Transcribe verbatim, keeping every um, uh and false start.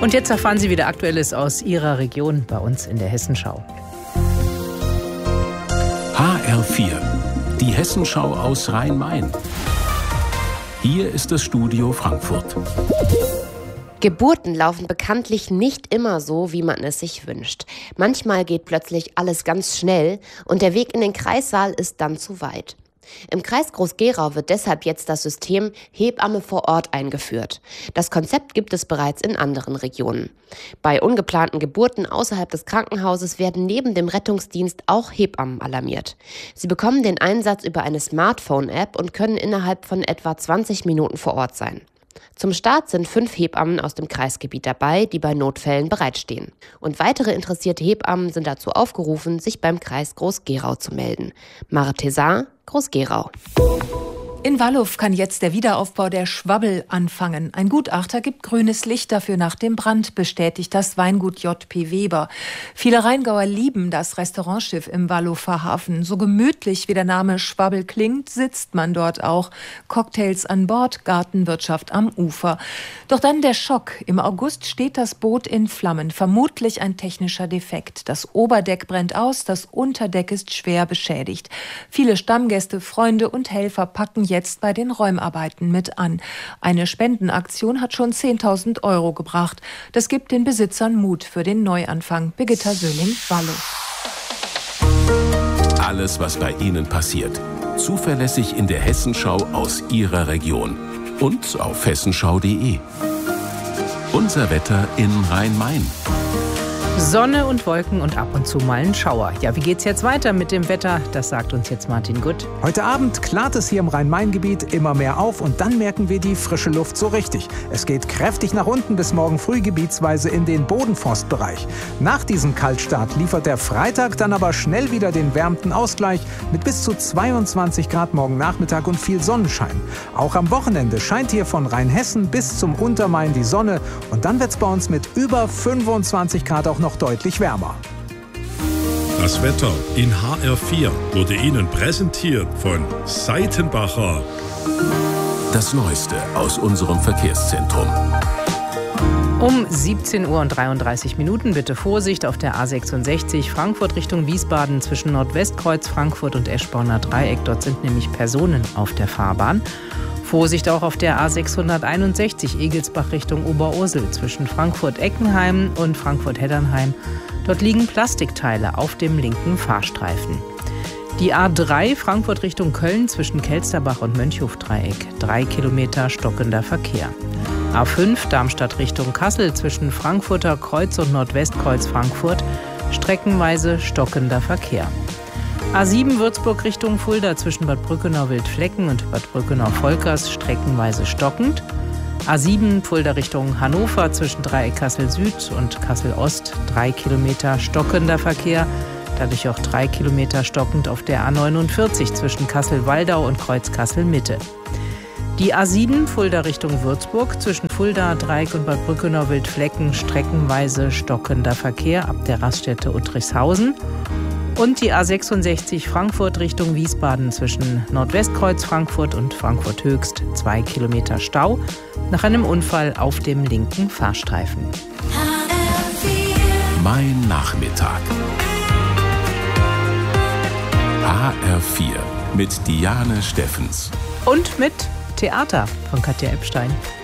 Und jetzt erfahren Sie wieder Aktuelles aus Ihrer Region bei uns in der Hessenschau. H R vier, die Hessenschau aus Rhein-Main. Hier ist das Studio Frankfurt. Geburten laufen bekanntlich nicht immer so, wie man es sich wünscht. Manchmal geht plötzlich alles ganz schnell und der Weg in den Kreissaal ist dann zu weit. Im Kreis Groß-Gerau wird deshalb jetzt das System Hebamme vor Ort eingeführt. Das Konzept gibt es bereits in anderen Regionen. Bei ungeplanten Geburten außerhalb des Krankenhauses werden neben dem Rettungsdienst auch Hebammen alarmiert. Sie bekommen den Einsatz über eine Smartphone-App und können innerhalb von etwa zwanzig Minuten vor Ort sein. Zum Start sind fünf Hebammen aus dem Kreisgebiet dabei, die bei Notfällen bereitstehen. Und weitere interessierte Hebammen sind dazu aufgerufen, sich beim Kreis Groß-Gerau zu melden. Mare Thézard, Groß-Gerau. In Walluw kann jetzt der Wiederaufbau der Schwabbel anfangen. Ein Gutachter gibt grünes Licht dafür nach dem Brand, bestätigt das Weingut J P Weber. Viele Rheingauer lieben das Restaurantschiff im Wallowfer Hafen. So gemütlich wie der Name Schwabbel klingt, sitzt man dort auch. Cocktails an Bord, Gartenwirtschaft am Ufer. Doch dann der Schock. Im August steht das Boot in Flammen. Vermutlich ein technischer Defekt. Das Oberdeck brennt aus, das Unterdeck ist schwer beschädigt. Viele Stammgäste, Freunde und Helfer packen jetzt bei den Räumarbeiten mit an. Eine Spendenaktion hat schon zehntausend Euro gebracht. Das gibt den Besitzern Mut für den Neuanfang. Birgitta Söhling, Walluw. Alles, was bei Ihnen passiert, zuverlässig in der Hessenschau aus Ihrer Region und auf hessenschau punkt de. Unser Wetter in Rhein-Main. Sonne und Wolken und ab und zu mal ein Schauer. Ja, wie geht's jetzt weiter mit dem Wetter? Das sagt uns jetzt Martin Gutt. Heute Abend klart es hier im Rhein-Main-Gebiet immer mehr auf und dann merken wir die frische Luft so richtig. Es geht kräftig nach unten bis morgen früh gebietsweise in den Bodenforstbereich. Nach diesem Kaltstart liefert der Freitag dann aber schnell wieder den wärmenden Ausgleich mit bis zu zweiundzwanzig Grad morgen Nachmittag und viel Sonnenschein. Auch am Wochenende scheint hier von Rheinhessen bis zum Untermain die Sonne und dann wird's bei uns mit über fünfundzwanzig Grad auch noch deutlich wärmer. Das Wetter in H R vier wurde Ihnen präsentiert von Seitenbacher. Das Neueste aus unserem Verkehrszentrum. Um siebzehn Uhr und dreiunddreißig Minuten bitte Vorsicht auf der A sechsundsechzig Frankfurt Richtung Wiesbaden zwischen Nordwestkreuz Frankfurt und Eschborner Dreieck. Dort sind nämlich Personen auf der Fahrbahn. Vorsicht auch auf der A sechshunderteinundsechzig Egelsbach Richtung Oberursel zwischen Frankfurt-Eckenheim und Frankfurt-Heddernheim. Dort liegen Plastikteile auf dem linken Fahrstreifen. Die A drei Frankfurt Richtung Köln zwischen Kelsterbach und Mönchhof-Dreieck. Drei Kilometer stockender Verkehr. A fünf Darmstadt Richtung Kassel zwischen Frankfurter Kreuz und Nordwestkreuz Frankfurt. Streckenweise stockender Verkehr. A sieben Würzburg Richtung Fulda zwischen Bad Brückenau-Wildflecken und Bad Brückenau-Volkers streckenweise stockend. A sieben Fulda Richtung Hannover zwischen Dreieck Kassel Süd und Kassel Ost drei Kilometer stockender Verkehr. Dadurch auch drei Kilometer stockend auf der A neunundvierzig zwischen Kassel-Waldau und Kreuz Kassel Mitte. Die A sieben Fulda Richtung Würzburg zwischen Fulda, Dreieck und Bad Brückenau-Wildflecken streckenweise stockender Verkehr ab der Raststätte Uttrichshausen. Und die A sechsundsechzig Frankfurt Richtung Wiesbaden zwischen Nordwestkreuz Frankfurt und Frankfurt Höchst zwei Kilometer Stau nach einem Unfall auf dem linken Fahrstreifen. Mein Nachmittag. H R vier mit Diane Steffens. Und mit Theater von Katja Epstein.